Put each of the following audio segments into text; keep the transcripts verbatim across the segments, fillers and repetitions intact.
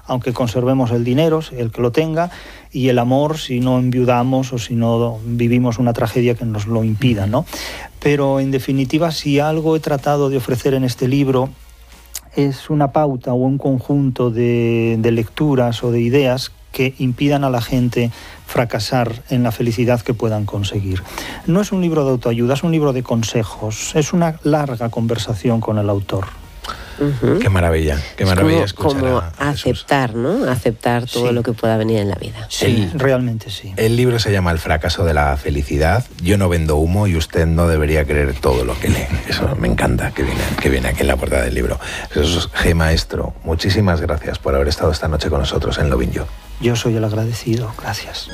aunque conservemos el dinero, el que lo tenga, y el amor si no enviudamos o si no vivimos una tragedia que nos lo impida, ¿no? Pero en definitiva, si algo he tratado de ofrecer en este libro es una pauta o un conjunto de, de lecturas o de ideas que impidan a la gente fracasar en la felicidad que puedan conseguir. No es un libro de autoayuda, es un libro de consejos, es una larga conversación con el autor. Uh-huh. Qué maravilla, qué maravilla es como, escuchar como a aceptar, ¿no? Aceptar todo sí. lo que pueda venir en la vida. Sí, el, realmente sí. El libro se llama El fracaso de la felicidad. Yo no vendo humo y usted no debería creer todo lo que lee. Eso me encanta que viene, que viene aquí en la portada del libro. Jesús G. Maestro, muchísimas gracias por haber estado esta noche con nosotros en Lovinyo. Yo soy el agradecido, gracias.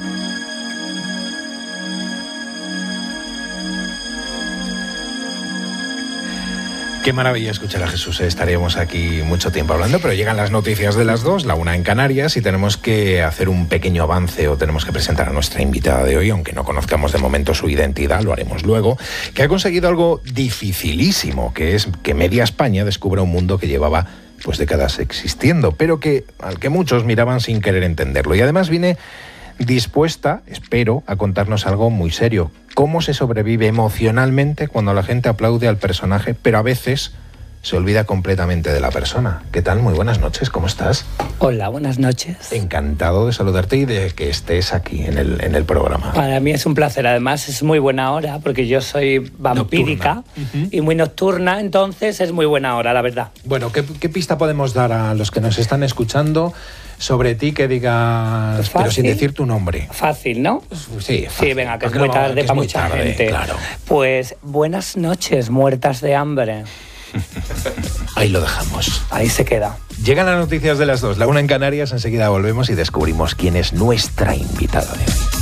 Qué maravilla escuchar a Jesús, ¿eh? Estaríamos aquí mucho tiempo hablando, pero llegan las noticias de las dos, la una en Canarias, y tenemos que hacer un pequeño avance o tenemos que presentar a nuestra invitada de hoy, aunque no conozcamos de momento su identidad, lo haremos luego, que ha conseguido algo dificilísimo, que es que media España descubra un mundo que llevaba pues décadas existiendo, pero que al que muchos miraban sin querer entenderlo. Y además viene dispuesta, espero, a contarnos algo muy serio. Cómo se sobrevive emocionalmente cuando la gente aplaude al personaje, pero a veces se olvida completamente de la persona. ¿Qué tal? Muy buenas noches, ¿cómo estás? Hola, buenas noches. Encantado de saludarte y de que estés aquí en el, en el programa. Para mí es un placer, además es muy buena hora, porque yo soy vampírica uh-huh. y muy nocturna, entonces es muy buena hora, la verdad. Bueno, ¿qué, qué pista podemos dar a los que nos están escuchando sobre ti que digas, pues pero sin decir tu nombre? Fácil, ¿no? Sí, fácil. Sí, venga, que es muy no, tarde para mucha tarde, gente. Claro. Pues buenas noches, muertas de hambre. Ahí lo dejamos. Ahí se queda. Llegan las noticias de las dos, la una en Canarias, enseguida volvemos y descubrimos quién es nuestra invitada de hoy.